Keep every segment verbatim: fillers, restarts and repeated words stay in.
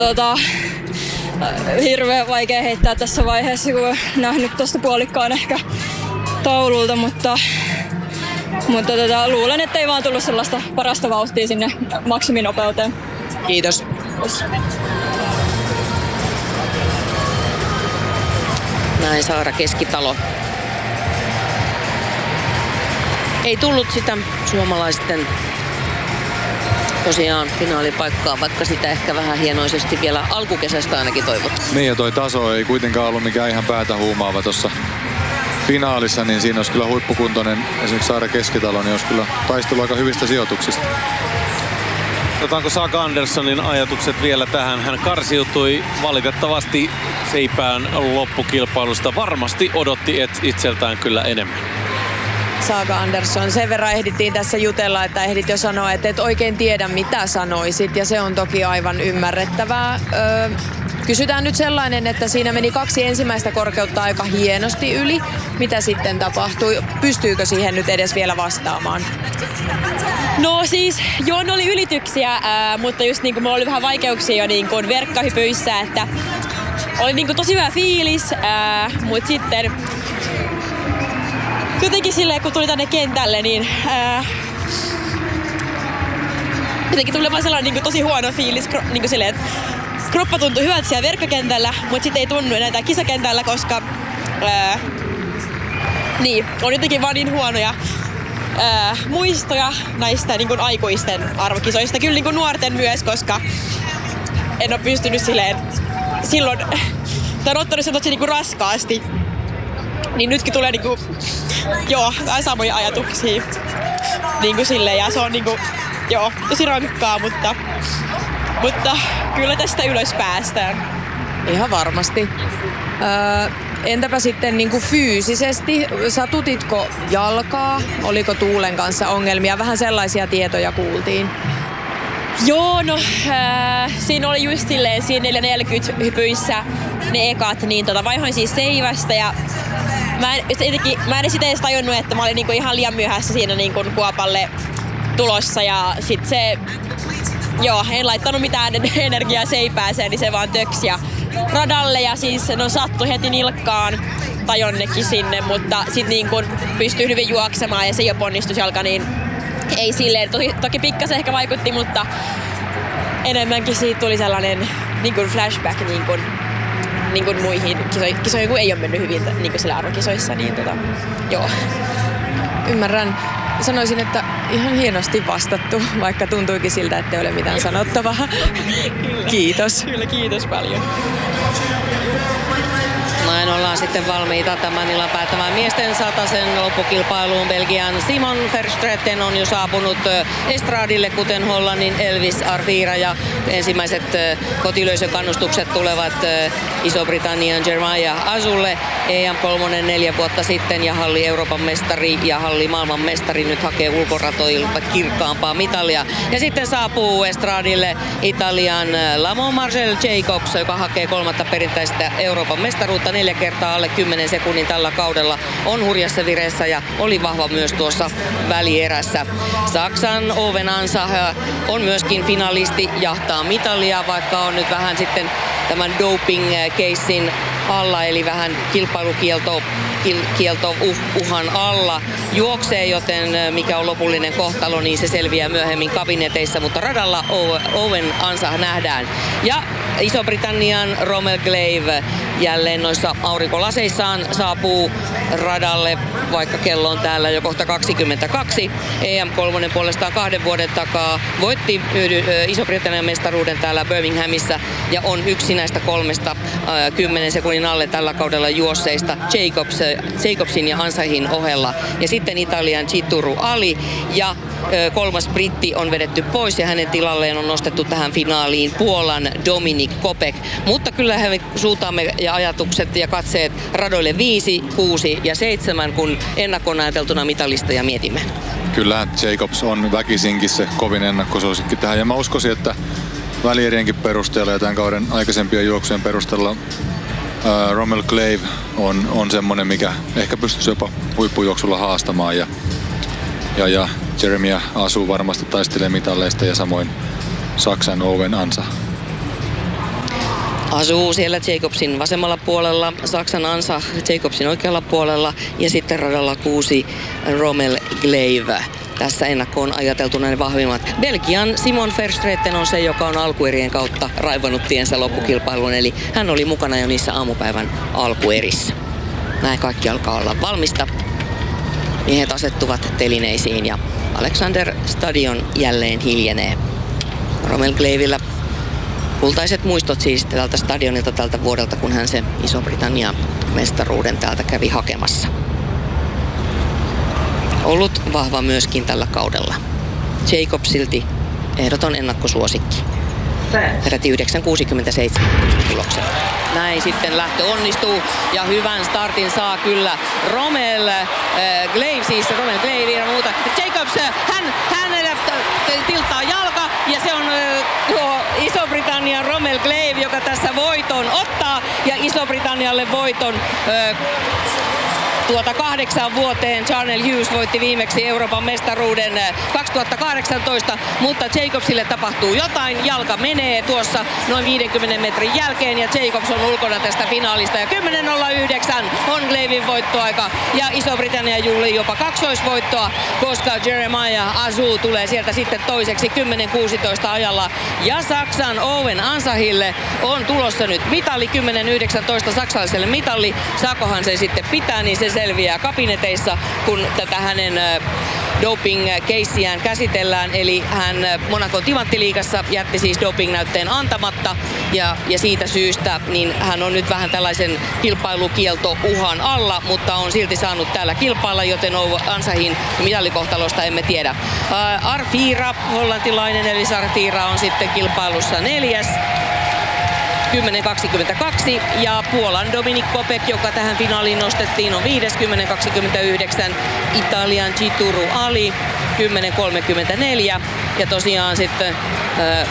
Tota, hirveän vaikea heittää tässä vaiheessa, kun olen nähnyt tuosta puolikkaan ehkä taululta, mutta, mutta tota, luulen, että ei vaan tullut sellaista parasta vauhtia sinne maksiminopeuteen. Kiitos. Näin Saara Keskitalo. Ei tullut sitä suomalaisten tosiaan finaalipaikkaa, vaikka sitä ehkä vähän hienoisesti vielä alkukesästä ainakin toivottu. Niin, ja toi taso ei kuitenkaan ollut mikään ihan päätä huumaava tuossa finaalissa, niin siinä olisi kyllä huippukuntoinen esimerkiksi Saara Keskitalo, niin olisi kyllä taistelu aika hyvistä sijoituksista. Otanko Saga Anderssonin ajatukset vielä tähän? Hän karsiutui valitettavasti seipään loppukilpailusta. Varmasti odotti et itseltään kyllä enemmän. Saga Andersson, sen verran ehdittiin tässä jutella, että ehdit jo sanoa, että et oikein tiedä mitä sanoisit, ja se on toki aivan ymmärrettävää. Öö, kysytään nyt sellainen, että siinä meni kaksi ensimmäistä korkeutta aika hienosti yli. Mitä sitten tapahtui? Pystyykö siihen nyt edes vielä vastaamaan? No siis, joo, ne oli ylityksiä, ää, mutta just niin kuin mulla oli vähän vaikeuksia jo niin kuin verkkahypyissä, että oli niin kuin tosi hyvä fiilis, ää, mutta sitten jotenkin silleen, kun tuli tänne kentälle, niin ää, jotenkin tuli vaan sellainen niin kuin tosi huono fiilis, niin kuin silleen, että kroppa tuntui hyvältä siellä verkkokentällä, mutta sitten ei tunnu enää tää kisakentällä, koska ää, niin, on jotenkin vaan niin huonoja ää, muistoja näistä niin kuin aikuisten arvokisoista. Kyllä niin kuin nuorten myös, koska en ole pystynyt silleen silloin, tai on ottanut sen tosi niin kuin raskaasti. Niin nytkin tulee niinku, joo, vähän samoja ajatuksia niinku silleen, ja se on niinku, joo, tosi rankkaa, mutta, mutta kyllä tästä ylös päästään. Ihan varmasti. Öö, entäpä sitten niinku fyysisesti, satutitko jalkaa, oliko tuulen kanssa ongelmia, vähän sellaisia tietoja kuultiin? Joo, no äh, siinä oli just silleen, siinä neljä neljäkymmentä hypyissä ne ekat, niin tota, vaihoin siis seivästä ja Mä en, etenkin, mä en sitä edes tajunnut, että mä olin niinku ihan liian myöhässä siinä niinku Kuopalle tulossa ja sit se, joo, en laittanut mitään energiaa seipääseen, niin se vaan töksi ja radalle ja siis no sattui heti nilkkaan tai jonnekin sinne, mutta sit niinku pystyi hyvin juoksemaan ja se jo ponnistusjalka, niin ei silleen, toki, toki pikkasen ehkä vaikutti, mutta enemmänkin siitä tuli sellainen niinku flashback niinku niin kuin muihin kisoihin, kisoihin, kun ei ole mennyt hyvin niin kuin siellä arvokisoissa, niin tota, joo. Ymmärrän. Sanoisin, että ihan hienosti vastattu, vaikka tuntuikin siltä, että ei ole mitään sanottavaa. Kyllä. Kiitos. Kyllä, kiitos paljon. Näin ollaan sitten valmiita tämän illan päättämään miesten satasen loppukilpailuun. Belgian Simon Verstraeten on jo saapunut estradille, kuten Hollannin Elvis Arfira, ja ensimmäiset kotilöisön kannustukset tulevat Iso-Britannian Jeremiah Azulle. E M kolme neljä vuotta sitten ja halli Euroopan mestari ja halli maailman mestari nyt hakee ulkoratoilta kirkkaampaa mitalia. Ja sitten saapuu estradille Italian Lamont Marcel Jacobs, joka hakee kolmatta perinteistä Euroopan mestaruutta, neljä kertaa alle kymmenen sekunnin tällä kaudella. On hurjassa vireessä ja oli vahva myös tuossa välierässä. Saksan Owen Ansa on myöskin finalisti, jahtaa mitalia, vaikka on nyt vähän sitten tämän doping-keissin alla, eli vähän kilpailukielto kielto uh, uhan alla juoksee, joten mikä on lopullinen kohtalo, niin se selviää myöhemmin kabineteissa, mutta radalla Owen Ansa nähdään. Ja Iso-Britannian Rommel Glave jälleen noissa aurinkolaseissaan saapuu radalle, vaikka kello on täällä jo kohta kaksikymmentäkaksi. E M kolme puolestaan kahden vuoden takaa voitti Iso-Britannian mestaruuden täällä Birminghamissa ja on yksi näistä kolmesta äh, kymmenen sekunnin alle tällä kaudella juosseista Jacobs, Jacobsin ja Ansahin ohella. Ja sitten Italian Chituru Ali ja äh, kolmas britti on vedetty pois ja hänen tilalleen on nostettu tähän finaaliin Puolan Dominik Kopek. Mutta kyllä me suuntaamme ja ajatukset ja katseet radoille viisi, kuusi ja seitsemän, kun ennakkoon ajateltuna mitalisteja mietimme. Kyllä Jacobs on väkisinkin se kovin ennakkosuosikki tähän, ja mä uskoisin, että välierienkin perusteella ja tämän kauden aikaisempien juoksujen perusteella ää, Rommel Glave on, on semmonen, mikä ehkä pystyisi jopa huippujuoksulla haastamaan, ja, ja, ja Jeremiah Asu varmasti taistelee mitalleista ja samoin Saksan Owen Ansa. Asuu siellä Jacobsin vasemmalla puolella, Saksan Ansa Jacobsin oikealla puolella ja sitten radalla kuusi Rommel Gleive. Tässä ennakkoon ajateltu näin vahvimmat. Belgian Simon Verstraeten on se, joka on alkuerien kautta raivannut tiensä loppukilpailuun, eli hän oli mukana jo niissä aamupäivän alkuerissä. Näin kaikki alkaa olla valmista. Miehet asettuvat telineisiin ja Alexander Stadion jälleen hiljenee. Rommel Gleivillä kultaiset muistot siis tältä stadionilta tältä vuodelta, kun hän se Iso-Britannian mestaruuden täältä kävi hakemassa. Ollut vahva myöskin tällä kaudella. Jacob silti ehdoton ennakkosuosikki. Peräti yhdeksän kuusikymmentäseitsemän tuloksen. Näin sitten lähtö onnistuu ja hyvän startin saa kyllä Rommel äh, Gleive, siis Rommel Gleive ja muuta. Jacobs, hän, hänelle tiltaa jalka ja se on äh, tuo Iso-Britannian Rommel Gleive, joka tässä voiton ottaa ja Iso-Britannialle voiton äh, tuota kahdeksan vuoteen. Charnel Hughes voitti viimeksi Euroopan mestaruuden kaksituhattakahdeksantoista, mutta Jacobsille tapahtuu jotain. Jalka menee tuossa noin viidenkymmenen metrin jälkeen ja Jacobs on ulkona tästä finaalista. Ja kymmenen nolla yhdeksän on Gleivin voittoaika ja Iso-Britannia juhlii jopa kaksoisvoittoa, koska Jeremiah Azu tulee sieltä sitten toiseksi kymmenen kuusitoista ajalla. Ja Saksan Owen Ansahille on tulossa nyt mitali, kymmenen yhdeksäntoista saksalaiselle mitali. Saakohan se sitten pitää, niin se selviää kabineteissa, kun tätä hänen doping-keissiään käsitellään. Eli hän Monacon timanttiliigassa jätti siis doping-näytteen antamatta ja, ja siitä syystä niin hän on nyt vähän tällaisen kilpailukieltouhan alla, mutta on silti saanut täällä kilpailla, joten Ansahin mitalikohtalosta emme tiedä. Uh, Arfira, hollantilainen, eli Arfira on sitten kilpailussa neljäs. kymmenen kaksikymmentäkaksi ja Puolan Dominik Kopek, joka tähän finaaliin nostettiin, on viides kymmenen kaksikymmentäyhdeksän. Italian Chituru Ali kymmenen kolmekymmentäneljä ja tosiaan sitten äh,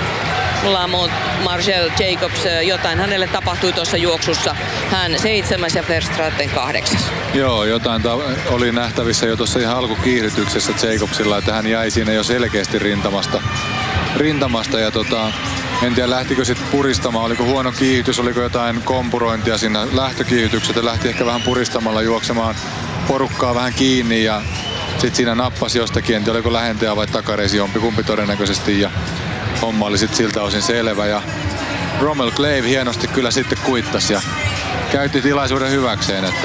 Lamont Marcel Jacobs, jotain hänelle tapahtui tuossa juoksussa. Hän seitsemäs ja Verstraeten kahdeksas. Joo, jotain ta- oli nähtävissä jo tuossa ihan alkukiihdytyksessä Jacobsilla, että hän jäi siinä jo selkeästi rintamasta. rintamasta ja tota, en tiedä lähtikö sitten puristamaan, oliko huono kiihdytys, oliko jotain kompurointia siinä lähtökiihdytykset, lähti ehkä vähän puristamalla juoksemaan porukkaa vähän kiinni ja sitten siinä nappasi jostakin, en tiedä oliko lähentäjä vai takareisi jompikumpi todennäköisesti ja homma oli sitten siltä osin selvä ja Rommel Gleive hienosti kyllä sitten kuittasi ja käytti tilaisuuden hyväkseen, että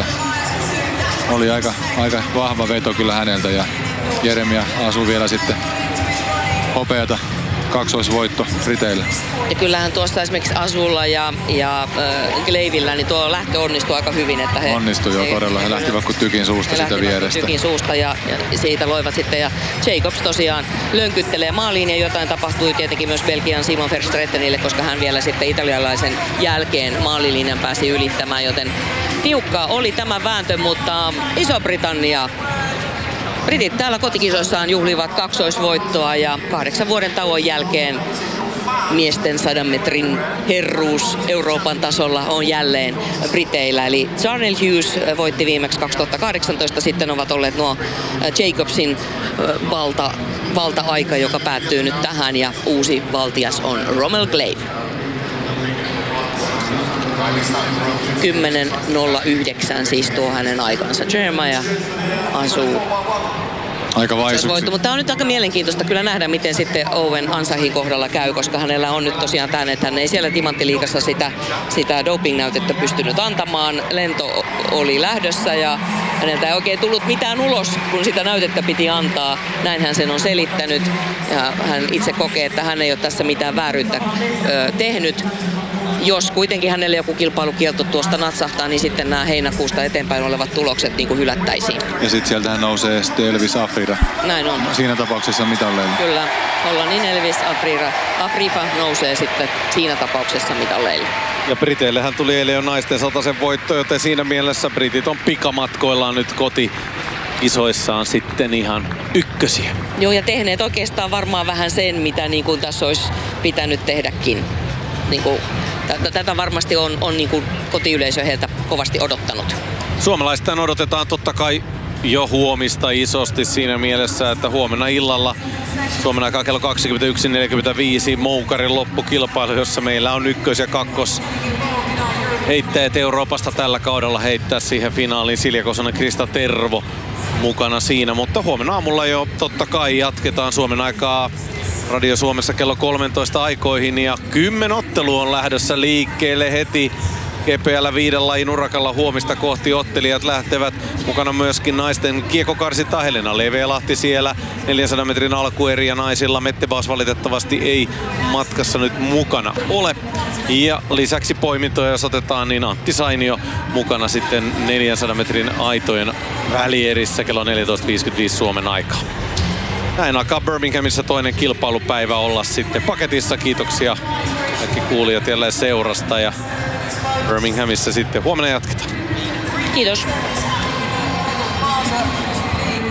oli aika, aika vahva veto kyllä häneltä ja Jeremiah asui vielä sitten hopeata kaksoisvoitto Briteille. Ja kyllähän tuossa esimerkiksi Azulla ja, ja äh, Gleivillä niin tuo lähtö onnistui aika hyvin. Että he, onnistui jo todella. He lähtivät kuin tykin suusta he sitä vierestä. tykin suusta ja, ja siitä loivat sitten. Ja Jacobs tosiaan lönkyttelee maaliin ja jotain tapahtui tietenkin myös Belgian Simon Verstraetenille, koska hän vielä sitten italialaisen jälkeen maalilinjan pääsi ylittämään. Joten tiukkaa oli tämä vääntö, mutta Iso-Britannia Britit täällä kotikisoissaan juhlivat kaksoisvoittoa ja kahdeksan vuoden tauon jälkeen miesten sadan metrin herruus Euroopan tasolla on jälleen Briteillä. Eli Charnel Hughes voitti viimeksi kaksituhattakahdeksantoista, sitten ovat olleet nuo Jacobsin valta, valta-aika, joka päättyy nyt tähän ja uusi valtias on Rommel Gleive. kymmenen nolla yhdeksän siis tuo hänen aikansa. Jeremiah asuu. Aika vaisuksi. Mutta tämä on nyt aika mielenkiintoista kyllä nähdä, miten sitten Owen Ansahin kohdalla käy, koska hänellä on nyt tosiaan tämä, että hän ei siellä timanttiliigassa sitä, sitä doping-näytettä pystynyt antamaan. Lento oli lähdössä ja häneltä ei oikein tullut mitään ulos, kun sitä näytettä piti antaa. Näin hän sen on selittänyt ja hän itse kokee, että hän ei ole tässä mitään vääryyttä ö, tehnyt. Jos kuitenkin hänelle joku kilpailukielto tuosta natsahtaa, niin sitten nämä heinäkuusta eteenpäin olevat tulokset niin kuin hylättäisiin. Ja sitten sieltähän nousee sitten Elvis Afrira. Näin on. Siinä tapauksessa mitalleille. Kyllä. Hollannin Elvis Afrira. Afrifa nousee sitten siinä tapauksessa mitalleille. Ja Briteillehän tuli eilen jo naisten satasen voitto, joten siinä mielessä britit on pikamatkoillaan nyt koti isoissaan sitten ihan ykkösiä. Joo, ja tehneet oikeastaan varmaan vähän sen, mitä niin kuin tässä olisi pitänyt tehdäkin. Niin kuin tätä varmasti on, on niin kuin kotiyleisö heiltä kovasti odottanut. Suomalaistaan odotetaan totta kai jo huomista isosti siinä mielessä, että huomenna illalla Suomen aikaa kello kaksikymmentäyksi neljäkymmentäviisi Moukarin loppukilpailu, jossa meillä on ykkös- ja kakkos heittäjät Euroopasta tällä kaudella heittää siihen finaaliin. Silja Kosonen, Krista Tervo mukana siinä, mutta huomenna aamulla jo totta kai jatketaan Suomen aikaa Radio Suomessa kello kolmetoista aikoihin ja kymmenottelu on lähdössä liikkeelle heti kepeällä viiden lajin urakalla huomista kohti. Ottelijat lähtevät mukana myöskin naisten kiekkokarsinta. Helena Levealahti siellä neljänsadan metrin alkueri ja naisilla Mettebaas valitettavasti ei matkassa nyt mukana ole. Ja lisäksi poimintoja jos otetaan, niin Antti Sainio mukana sitten neljänsadan metrin aitojen välierissä kello neljätoista viisikymmentäviisi Suomen aikaa. Näin alkaa Birminghamissa toinen kilpailupäivä olla sitten paketissa. Kiitoksia kaikki kuulijat jälleen seurasta ja Birminghamissa sitten huomenna jatketaan. Kiitos.